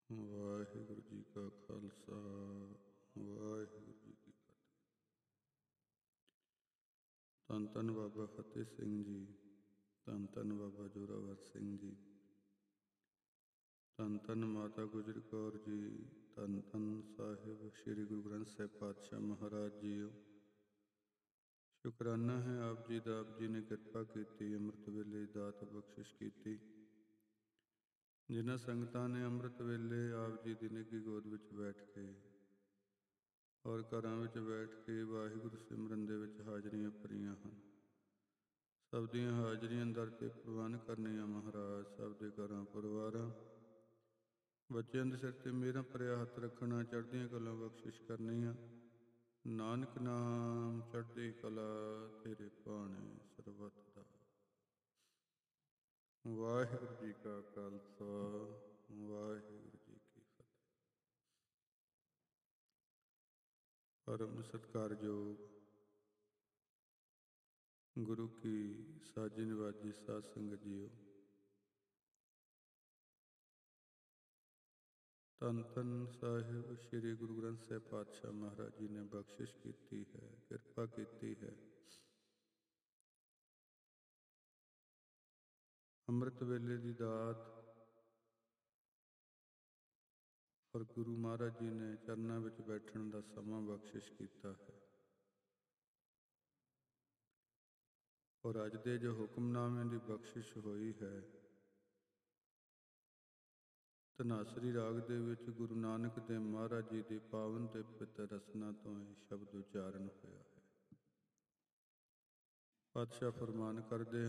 ਵਾਹਿਗੁਰੂ ਜੀ ਕਾ ਖਾਲਸਾ, ਵਾਹਿਗੁਰੂ ਜੀ ਕੀ ਫਤਿਹ। ਧੰਨ ਧੰਨ ਬਾਬਾ ਫਤਿਹ ਸਿੰਘ ਜੀ, ਧੰਨ ਧੰਨ ਬਾਬਾ ਜ਼ੋਰਾਵਰ ਸਿੰਘ ਜੀ, ਧੰਨ ਧੰਨ ਮਾਤਾ ਗੁਜਰ ਕੌਰ ਜੀ, ਧੰਨ ਧੰਨ ਸਾਹਿਬ ਸ੍ਰੀ ਗੁਰੂ ਗ੍ਰੰਥ ਸਾਹਿਬ ਪਾਤਸ਼ਾਹ ਮਹਾਰਾਜ ਜੀਓ। ਸ਼ੁਕਰਾਨਾ ਹੈ ਆਪ ਜੀ ਦਾ, ਆਪ ਜੀ ਨੇ ਕਿਰਪਾ ਕੀਤੀ, ਅੰਮ੍ਰਿਤ ਵੇਲੇ ਦਾਤ ਬਖਸ਼ਿਸ਼ ਕੀਤੀ। ਜਿਨ੍ਹਾਂ ਸੰਗਤਾਂ ਨੇ ਅੰਮ੍ਰਿਤ ਵੇਲੇ ਆਪ ਜੀ ਦੀ ਨਿੱਘੀ ਗੋਦ ਵਿੱਚ ਬੈਠ ਕੇ ਔਰ ਘਰਾਂ ਵਿੱਚ ਬੈਠ ਕੇ ਵਾਹਿਗੁਰੂ ਸਿਮਰਨ ਦੇ ਵਿੱਚ ਹਾਜ਼ਰੀਆਂ ਭਰੀਆਂ ਹਨ, ਸਭ ਦੀਆਂ ਹਾਜ਼ਰੀਆਂ ਦਰ ਤੇ ਪ੍ਰਵਾਨ ਕਰਨੀਆਂ ਮਹਾਰਾਜ। ਸਭ ਦੇ ਘਰਾਂ ਪਰਿਵਾਰਾਂ ਬੱਚਿਆਂ ਦੇ ਸਿਰ ਤੇ ਮੇਰਾ ਭਰਿਆ ਹੱਥ ਰੱਖਣਾ, ਚੜ੍ਹਦੀਆਂ ਕਲਾਂ ਬਖਸ਼ਿਸ਼ ਕਰਨੀਆਂ। ਨਾਨਕ ਨਾਮ ਚੜ੍ਹਦੀ ਕਲਾ ਤੇਰੇ ਭਾਣੇ ਸਰਬੱਤ ਦਾ। ਵਾਹਿਗੁਰੂ ਜੀ ਕਾ ਖਾਲਸਾ, ਵਾਹਿਗੁਰੂ ਜੀ ਕੀ ਫਤਿਹ। ਪਰਮ ਸਤਿਕਾਰਯੋਗ ਗੁਰੂ ਕੀ ਸਾਜੀ ਨਿਵਾਜੀ ਸਾਧ ਸੰਗਤ ਜੀਓ, ਧੰਨ ਧੰਨ ਸਾਹਿਬ ਸ੍ਰੀ ਗੁਰੂ ਗ੍ਰੰਥ ਸਾਹਿਬ ਪਾਤਸ਼ਾਹ ਮਹਾਰਾਜ ਜੀ ਨੇ ਬਖਸ਼ਿਸ਼ ਕੀਤੀ ਹੈ, ਕਿਰਪਾ ਕੀਤੀ ਹੈ। ਅੰਮ੍ਰਿਤ ਵੇਲੇ ਦੀ ਦਾਤ ਔਰ ਗੁਰੂ ਮਹਾਰਾਜ ਜੀ ਨੇ ਚਰਨਾਂ ਵਿੱਚ ਬੈਠਣ ਦਾ ਸਮਾਂ ਬਖਸ਼ਿਸ਼ ਕੀਤਾ ਹੈ। ਔਰ ਅੱਜ ਦੇ ਜੋ ਹੁਕਮਨਾਮਿਆਂ ਦੀ ਬਖਸ਼ਿਸ਼ ਹੋਈ ਹੈ, ਧਨਾਸਰੀ ਰਾਗ ਦੇ ਵਿੱਚ ਗੁਰੂ ਨਾਨਕ ਦੇਵ ਮਹਾਰਾਜ ਜੀ ਦੀ ਪਾਵਨ ਤੇ ਪਵਿੱਤਰ ਰਸਨਾ ਤੋਂ ਇਹ ਸ਼ਬਦ ਉਚਾਰਨ ਹੋਇਆ ਹੈ। ਪਾਤਸ਼ਾਹ ਫਰਮਾਨ ਕਰਦੇ